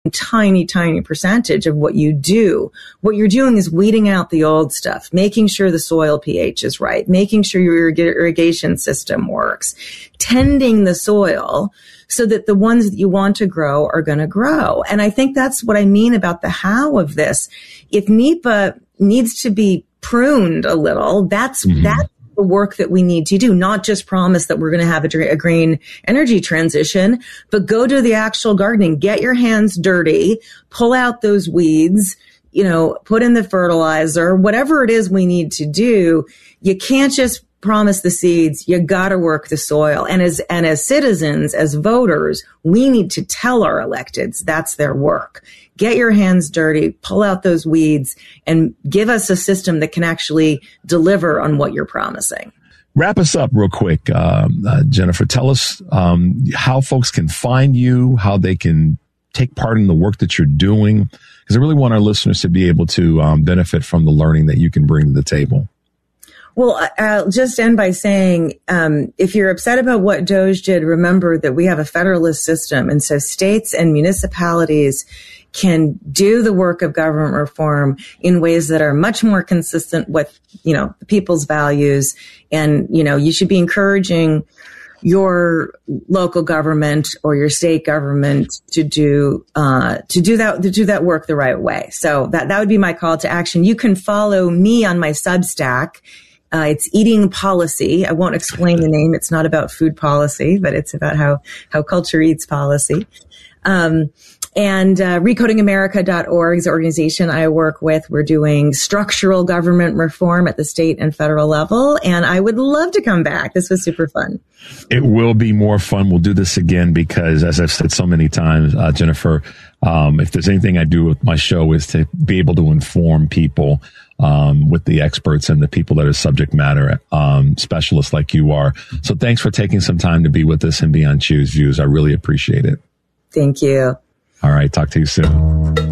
tiny, tiny percentage of what you do. What you're doing is weeding out the old stuff, making sure the soil pH is right, making sure your irrigation system works, tending the soil so that the ones that you want to grow are going to grow. And I think that's what I mean about the how of this. If NEPA needs to be pruned a little, that's the work that we need to do, not just promise that we're going to have a green energy transition, but go to the actual gardening, get your hands dirty, pull out those weeds, put in the fertilizer, whatever it is we need to do. You can't just promise the seeds. You got to work the soil. And as citizens, as voters, we need to tell our electeds that's their work. Get your hands dirty, pull out those weeds, and give us a system that can actually deliver on what you're promising. Wrap us up real quick, Jennifer. Tell us how folks can find you, how they can take part in the work that you're doing, because I really want our listeners to be able to benefit from the learning that you can bring to the table. Well, I'll just end by saying, if you're upset about what DOGE did, remember that we have a federalist system. And so states and municipalities can do the work of government reform in ways that are much more consistent with, the people's values. And, you should be encouraging your local government or your state government to do that work the right way. So that would be my call to action. You can follow me on my Substack. It's Eating Policy. I won't explain the name. It's not about food policy, but it's about how culture eats policy. And recodingamerica.org is the organization I work with. We're doing structural government reform at the state and federal level. And I would love to come back. This was super fun. It will be more fun. We'll do this again because, as I've said so many times, Jennifer, if there's anything I do with my show is to be able to inform people with the experts and the people that are subject matter specialists like you are. So thanks for taking some time to be with us and be on Choose Views. I really appreciate it. Thank you. All right. Talk to you soon.